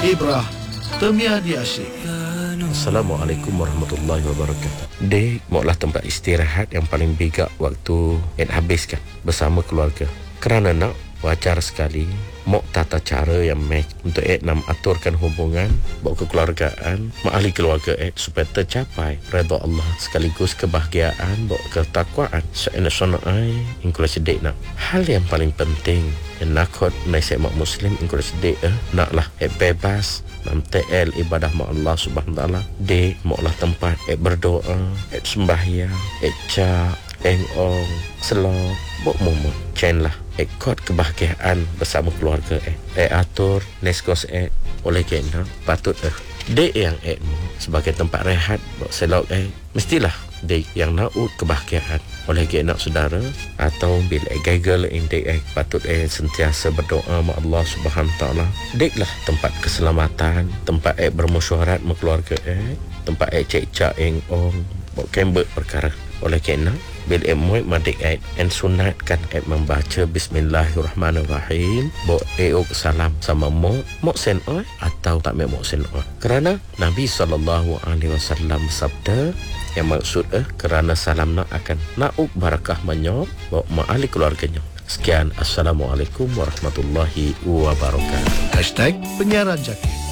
Ibrah Temiadi Asyik. Assalamualaikum warahmatullahi wabarakatuh. Dek, moklah tempat istirahat yang paling bijak waktu habiskan bersama keluarga. Kerana nak wajar sekali mok tata cara yang untuk nak aturkan hubungan bawa kekeluargaan mak ahli keluarga supaya tercapai redha Allah sekaligus kebahagiaan bawa ketakwaan seana ai ingkula sedek nak hal yang paling penting yang nakot naik mak muslim ingkula sedek naklah bebas nam TL ibadah mak Allah subhanahu wa taala de moklah tempat berdoa sembahyang ca ong selok bok momo chen lah ikut kebahagiaan bersama keluarga atur neskos oleh kena patut dek yang sebagai tempat rehat bok selok mestilah dek yang nak kebahagiaan oleh kena saudara atau bila gagal dek patut sentiasa berdoa ma Allah Subhanahu taala dek lah tempat keselamatan tempat bermusyawarah ma keluarga tempat cek ong bok kembek perkara oleh kena bila madik and sunatkan membaca bismillahirrahmanirrahim bo salam sama mo sen atau tak mo sen kerana Nabi SAW sabda yang maksud kerana salam nak akan nauk barakah menyo bo ahli keluarganya. Sekian, assalamualaikum warahmatullahi wabarakatuh. #penyiaran Jaki.